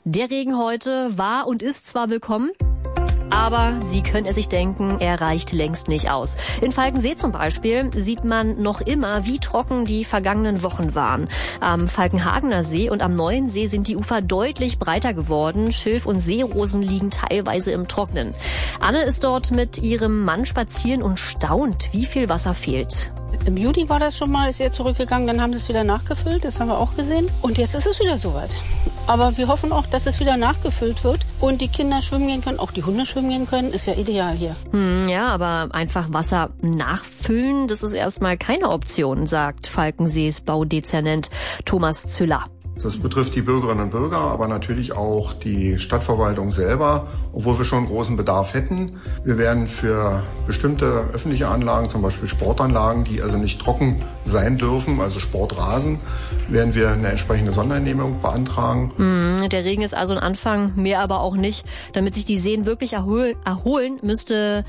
Der Regen heute war und ist zwar willkommen, aber Sie können es sich denken, er reicht längst nicht aus. In Falkensee zum Beispiel sieht man noch immer, wie trocken die vergangenen Wochen waren. Am Falkenhagener See und am Neuen See sind die Ufer deutlich breiter geworden. Schilf und Seerosen liegen teilweise im Trocknen. Anne ist dort mit ihrem Mann spazieren und staunt, wie viel Wasser fehlt. Im Juli war das schon mal, ist er zurückgegangen, dann haben sie es wieder nachgefüllt, das haben wir auch gesehen. Und jetzt ist es wieder soweit. Aber wir hoffen auch, dass es wieder nachgefüllt wird und die Kinder schwimmen gehen können, auch die Hunde schwimmen gehen können, ist ja ideal hier. Ja, aber einfach Wasser nachfüllen, das ist erstmal keine Option, sagt Falkensees Baudezernent Thomas Züller. Das betrifft die Bürgerinnen und Bürger, aber natürlich auch die Stadtverwaltung selber, obwohl wir schon großen Bedarf hätten. Wir werden für bestimmte öffentliche Anlagen, zum Beispiel Sportanlagen, die also nicht trocken sein dürfen, also Sportrasen, werden wir eine entsprechende Sondergenehmigung beantragen. Der Regen ist also ein Anfang, mehr aber auch nicht. Damit sich die Seen wirklich erholen, müsste